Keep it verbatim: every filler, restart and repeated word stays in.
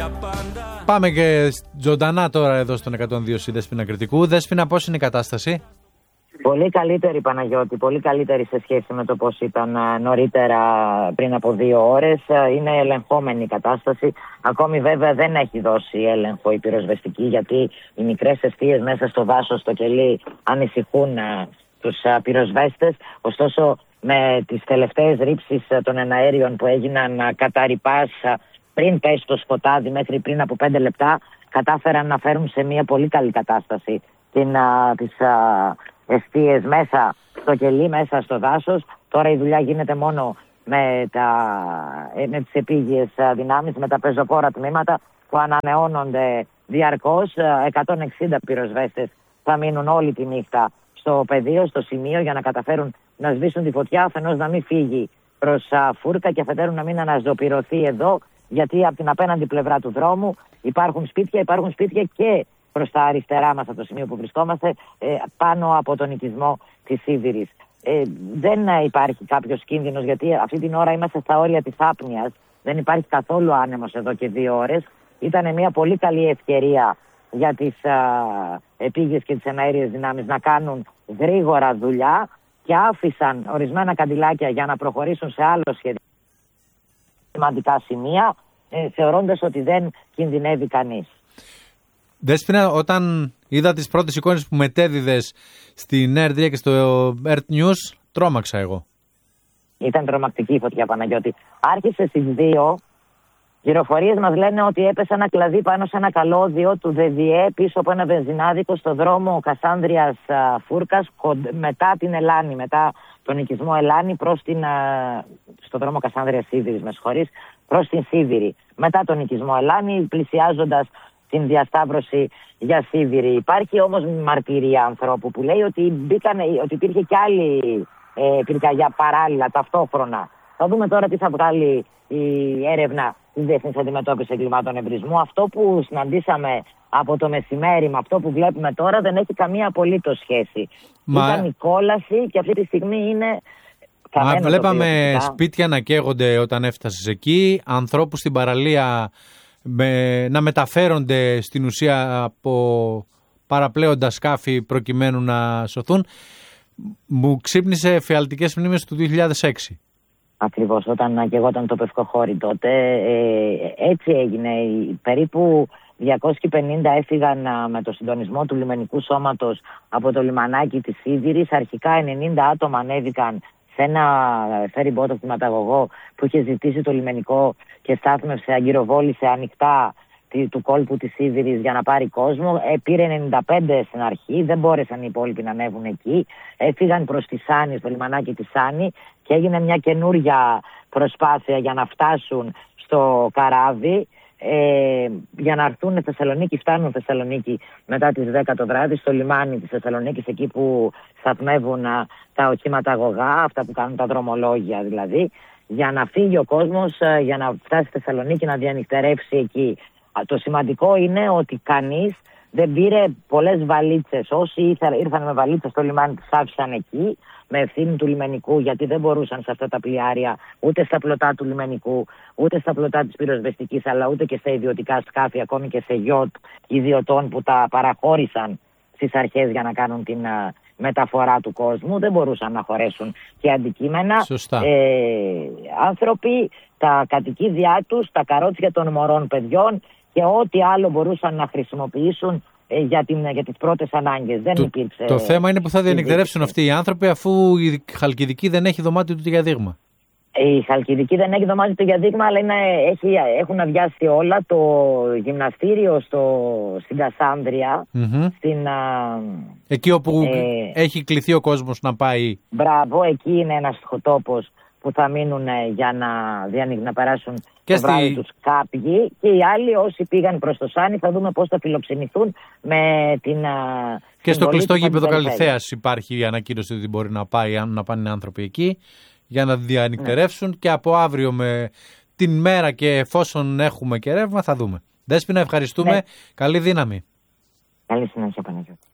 Πάμε και ζωντανά τώρα εδώ στον εκατόν δύο στη Δέσποινα Κρητικού. Δέσποινα, πώς είναι η κατάσταση? Πολύ καλύτερη, Παναγιώτη, πολύ καλύτερη σε σχέση με το πώς ήταν νωρίτερα πριν από δύο ώρες. Είναι ελεγχόμενη η κατάσταση. Ακόμη βέβαια δεν έχει δώσει έλεγχο η πυροσβεστική, γιατί οι μικρές εστίες μέσα στο δάσος, στο κελί, ανησυχούν τους πυροσβέστες. Ωστόσο, με τις τελευταίες ρήψεις των εναέριων που έγιναν κατά ρηπάς πριν πέσει το σκοτάδι, μέχρι πριν από πέντε λεπτά, κατάφεραν να φέρουν σε μια πολύ καλή κατάσταση την, α, τις α, εστίες μέσα στο κελί, μέσα στο δάσος. Τώρα η δουλειά γίνεται μόνο με, τα, με τις επίγειες δυνάμεις, με τα πεζοπόρα τμήματα που ανανεώνονται διαρκώς. εκατόν εξήντα πυροσβέστες θα μείνουν όλη τη νύχτα στο πεδίο, στο σημείο, για να καταφέρουν να σβήσουν τη φωτιά, αφενός να μην φύγει προς α, Φούρκα και αφετέρου να μην αναζωπυρωθεί εδώ, γιατί από την απέναντι πλευρά του δρόμου υπάρχουν σπίτια, υπάρχουν σπίτια και προς τα αριστερά μας από το σημείο που βρισκόμαστε, ε, πάνω από τον οικισμό της Σίβηρης. Ε, δεν υπάρχει κάποιος κίνδυνος, γιατί αυτή την ώρα είμαστε στα όρια της άπνοιας. Δεν υπάρχει καθόλου άνεμος εδώ και δύο ώρες. Ήταν μια πολύ καλή ευκαιρία για τις α, επίγειες και τις εναέριες δυνάμεις να κάνουν γρήγορα δουλειά και άφησαν ορισμένα καντιλάκια για να προχωρήσουν σε άλλο σχέδιο σημαντικά σημεία, ε, θεωρώντας ότι δεν κινδυνεύει κανείς. Δέσποινα, όταν είδα τις πρώτες εικόνες που μετέδιδες στην Νέα Ερτ και στο Ερτ News, τρόμαξα εγώ. Ήταν τρομακτική η φωτιά, Παναγιώτη. Άρχισε στις δύο. Πληροφορίες μας λένε ότι έπεσε ένα κλαδί πάνω σε ένα καλώδιο του ΔΕΔΙΕ πίσω από ένα βενζινάδικο στο δρόμο Κασάνδριας Φούρκας, μετά την Ελλάνη, μετά τον οικισμό Ελλάνη, προς την, στο δρόμο Κασάνδριας Σίβηρης, με συγχωρείς, προς την Σίβηρη. Μετά τον οικισμό Ελλάνη, πλησιάζοντας την διασταύρωση για Σίβηρη. Υπάρχει όμως μαρτυρία ανθρώπου που λέει ότι, μπήκανε, ότι υπήρχε κι άλλη ε, πυρκαγιά παράλληλα, ταυτόχρονα. Θα δούμε τώρα τι θα βγάλει η έρευνα της Διεθνής Αντιμετώπισης Εγκλημάτων Εμπρισμού. Αυτό που συναντήσαμε από το μεσημέρι με αυτό που βλέπουμε τώρα δεν έχει καμία απολύτως σχέση. Μα... Ήταν η κόλαση και αυτή τη στιγμή είναι... Μα βλέπαμε σπίτια να καίγονται όταν έφτασες εκεί, ανθρώπους στην παραλία με, να μεταφέρονται στην ουσία από παραπλέοντα σκάφη προκειμένου να σωθούν. Μου ξύπνησε εφιαλτικές μνήμες του δύο χιλιάδες έξι. Ακριβώς, όταν καιγόταν το Πευκοχώρι τότε, ε, έτσι έγινε. Περίπου διακόσιοι πενήντα έφυγαν με το συντονισμό του λιμενικού σώματος από το λιμανάκι της Σίβηρης. Αρχικά ενενήντα άτομα ανέβηκαν σε ένα ferry boat αυτοματαγωγό που είχε ζητήσει το λιμενικό και στάθμευσε, αγκυροβόλησε ανοιχτά του κόλπου της Σίβηρης για να πάρει κόσμο. Ε, πήρε ενενήντα πέντε στην αρχή, δεν μπόρεσαν οι υπόλοιποι να ανέβουν εκεί. Έφυγαν προς τη Σάνη, στο λιμανάκι της Σάνη, και έγινε μια καινούρια προσπάθεια για να φτάσουν στο καράβι. Ε, για να έρθουν Θεσσαλονίκη, φτάνουν Θεσσαλονίκη μετά τις δέκα το βράδυ, στο λιμάνι της Θεσσαλονίκης, εκεί που σταθμεύουν α, τα οχήματα αγωγά, αυτά που κάνουν τα δρομολόγια δηλαδή, για να φύγει ο κόσμος, α, για να φτάσει στη Θεσσαλονίκη, να διανυκτερεύσει εκεί. Α, το σημαντικό είναι ότι κανείς δεν πήρε πολλές βαλίτσες. Όσοι ήρθαν, ήρθαν με βαλίτσες στο λιμάνι, τις άφησαν εκεί με ευθύνη του λιμενικού, γιατί δεν μπορούσαν σε αυτά τα πλοιάρια, ούτε στα πλωτά του λιμενικού, ούτε στα πλωτά της πυροσβεστικής, αλλά ούτε και σε ιδιωτικά σκάφη, ακόμη και σε γιότ ιδιωτών που τα παραχώρησαν στις αρχές για να κάνουν την α, μεταφορά του κόσμου. Δεν μπορούσαν να χωρέσουν και αντικείμενα. Σωστά. Ε, άνθρωποι, τα κατοικίδια τους, τα καρότσια των μωρών παιδιών και ό,τι άλλο μπορούσαν να χρησιμοποιήσουν για, την, για τις πρώτες ανάγκες. Δεν το, υπήρξε... Το θέμα είναι που θα διανυκτερεύσουν αυτοί οι άνθρωποι, αφού η Χαλκιδική δεν έχει δωμάτιο του για δείγμα. Η Χαλκιδική δεν έχει δωμάτιο του για δείγμα, αλλά είναι, έχει, έχουν αδειάσει όλα. Το γυμναστήριο στο, στην Κασάνδρια, mm-hmm. στην, εκεί όπου ε, έχει κληθεί ο κόσμος να πάει. Μπράβο, εκεί είναι ένας τόπος που θα μείνουν για να, να περάσουν και το βράδυ στη... τους κάποιοι, και οι άλλοι όσοι πήγαν προς το Σάνι θα δούμε πώς θα φιλοξενηθούν με την... Και στο κλειστό γήπεδο Καλυθέας υπάρχει η ανακοίνωση ότι μπορεί να, πάει, να πάνε άνθρωποι εκεί για να διανυκτερεύσουν, ναι. Και από αύριο με την μέρα και εφόσον έχουμε και ρεύμα θα δούμε. Δέσποινα, ευχαριστούμε. Ναι. Καλή δύναμη. Καλή συνέχεια, Παναγιώτη.